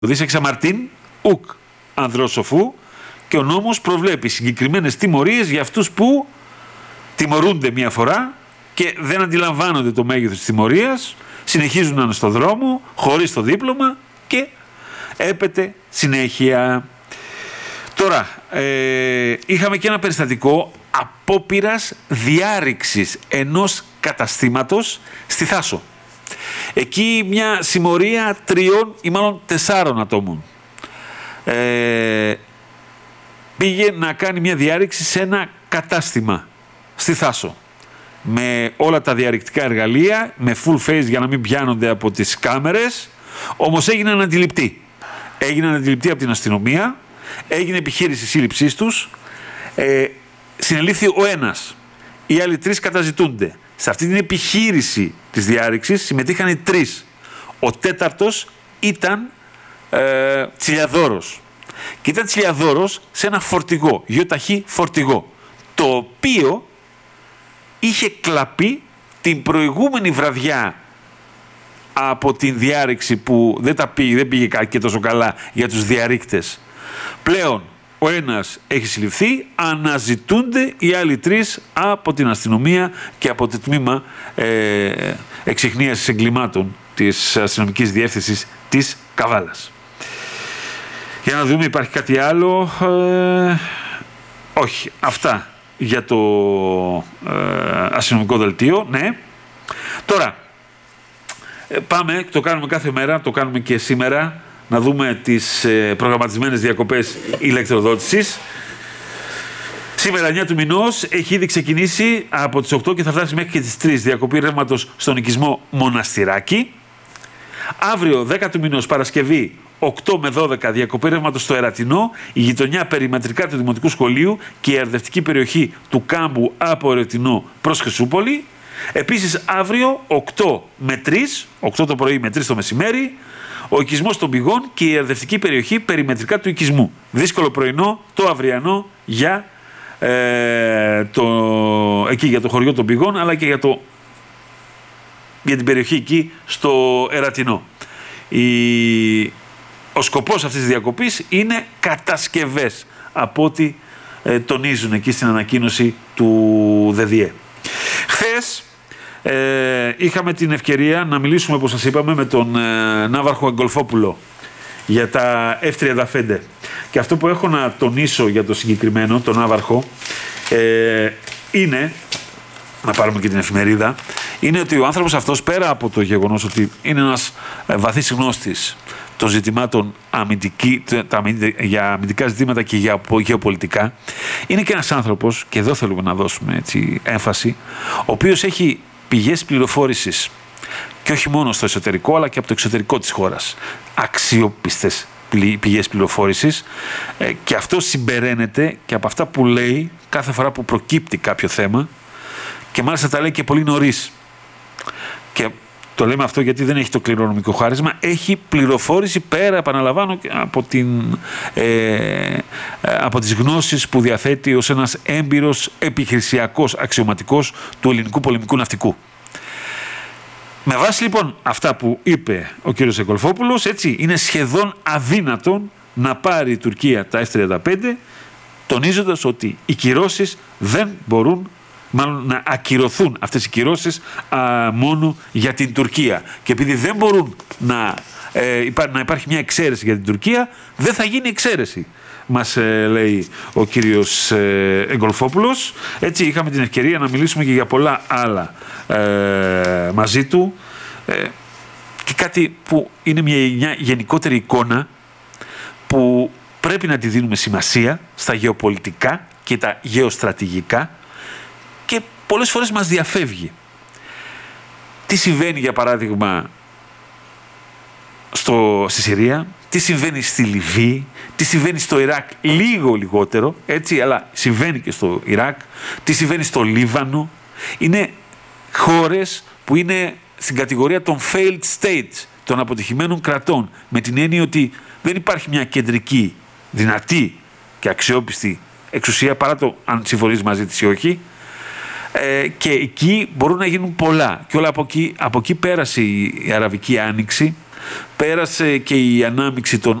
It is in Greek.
Οδύσσια εξαμαρτήν, ουκ ανδρός σοφού, και ο νόμος προβλέπει συγκεκριμένες τιμωρίες για αυτούς που τιμωρούνται μία φορά και δεν αντιλαμβάνονται το μέγεθος της τιμωρίας, συνεχίζουν να είναι στο δρόμο, χωρίς το δίπλωμα και έπεται συνέχεια. Τώρα, είχαμε και ένα περιστατικό απόπειρας διάρρηξης ενός καταστήματος στη Θάσο. Εκεί μια συμμορία 3 ή μάλλον 4 ατόμων πήγε να κάνει μια διάρρηξη σε ένα κατάστημα στη Θάσο με όλα τα διαρρηκτικά εργαλεία, με full face για να μην πιάνονται από τις κάμερες, όμως έγιναν αντιληπτοί. Έγιναν αντιληπτοί από την αστυνομία, έγινε επιχείρηση σύλληψής τους, συνελήφθη ο ένας, οι άλλοι 3 καταζητούνται. Σε αυτή την επιχείρηση της διάρρηξης συμμετείχαν οι 3. Ο 4ος ήταν τσιλιαδόρος. Και ήταν τσιλιαδόρος σε ένα φορτηγό, γεωταχή φορτηγό, το οποίο είχε κλαπεί την προηγούμενη βραδιά από την διάρρηξη που δεν πήγε και τόσο καλά για τους διαρρήκτες. Πλέον ο ένας έχει συλληφθεί, αναζητούνται οι άλλοι 3 από την αστυνομία και από το τμήμα εξιχνίασης εγκλημάτων της αστυνομικής διεύθυνσης της Καβάλας. Για να δούμε, υπάρχει κάτι άλλο? Όχι, αυτά για το αστυνομικό δελτίο, ναι. Τώρα, πάμε, το κάνουμε κάθε μέρα, το κάνουμε και σήμερα, να δούμε τις προγραμματισμένες διακοπές ηλεκτροδότησης. Σήμερα 9 του μηνός έχει ήδη ξεκινήσει από τις 8 και θα φτάσει μέχρι και τις 3 διακοπή ρεύματος στον οικισμό Μοναστηράκι. Αύριο 10 του μηνός Παρασκευή 8 με 12 διακοπή ρεύματος στο Ερατινό, η γειτονιά περιμετρικά του Δημοτικού Σχολείου και η αρδευτική περιοχή του κάμπου από Ερατινό προς Χρυσούπολη. Επίσης αύριο 8 με 3, 8 το πρωί με 3 το μεσημέρι, ο οικισμός των Πηγών και η αρδευτική περιοχή περιμετρικά του οικισμού. Δύσκολο πρωινό το αυριανό για, εκεί για το χωριό των Πηγών, αλλά και για την περιοχή εκεί στο Ερατινό. Ο σκοπός αυτής της διακοπής είναι κατασκευές, από ό,τι τονίζουν εκεί στην ανακοίνωση του ΔΔΕ. Χθες είχαμε την ευκαιρία να μιλήσουμε, όπως σας είπαμε, με τον ναύαρχο Εγκολφόπουλο για τα F-35. Και αυτό που έχω να τονίσω για το συγκεκριμένο, τον ναύαρχο, είναι, να πάρουμε και την εφημερίδα, είναι ότι ο άνθρωπος αυτός, πέρα από το γεγονός ότι είναι ένας βαθύς γνώστης των ζητημάτων για αμυντικά ζητήματα και για γεωπολιτικά, είναι και ένας άνθρωπος, και εδώ θέλουμε να δώσουμε έτσι έμφαση, ο οποίος έχει πηγές πληροφόρησης και όχι μόνο στο εσωτερικό αλλά και από το εξωτερικό της χώρας. Αξιόπιστες πηγές πληροφόρησης, και αυτό συμπεραίνεται και από αυτά που λέει κάθε φορά που προκύπτει κάποιο θέμα, και μάλιστα τα λέει και πολύ νωρίς. Και το λέμε αυτό γιατί δεν έχει το κληρονομικό χάρισμα, έχει πληροφόρηση πέρα, επαναλαμβάνω, από τις γνώσεις που διαθέτει ως ένας έμπειρος επιχειρησιακός αξιωματικός του ελληνικού πολεμικού ναυτικού. Με βάση λοιπόν αυτά που είπε ο κύριος Εγκολφόπουλος, έτσι, είναι σχεδόν αδύνατον να πάρει η Τουρκία τα F-35, τονίζοντας ότι οι κυρώσεις δεν μπορούν, μάλλον να ακυρωθούν αυτές οι κυρώσεις μόνο για την Τουρκία. Και επειδή δεν μπορούν να υπάρχει μια εξαίρεση για την Τουρκία, δεν θα γίνει εξαίρεση, μας λέει ο κύριος Εγκολφόπουλος. Έτσι είχαμε την ευκαιρία να μιλήσουμε και για πολλά άλλα μαζί του, και κάτι που είναι μια γενικότερη εικόνα που πρέπει να τη δίνουμε σημασία στα γεωπολιτικά και τα γεωστρατηγικά, και πολλές φορές μας διαφεύγει. Τι συμβαίνει, για παράδειγμα, στη Συρία, τι συμβαίνει στη Λιβύη, τι συμβαίνει στο Ιράκ, λίγο λιγότερο, έτσι, αλλά συμβαίνει και στο Ιράκ, τι συμβαίνει στο Λίβανο. Είναι χώρες που είναι στην κατηγορία των failed states, των αποτυχημένων κρατών, με την έννοια ότι δεν υπάρχει μια κεντρική, δυνατή και αξιόπιστη εξουσία, παρά το αν συμφωνείς μαζί της ή όχι, και εκεί μπορούν να γίνουν πολλά. Και όλα από εκεί πέρασε η Αραβική Άνοιξη, Πέρασε και η ανάμειξη των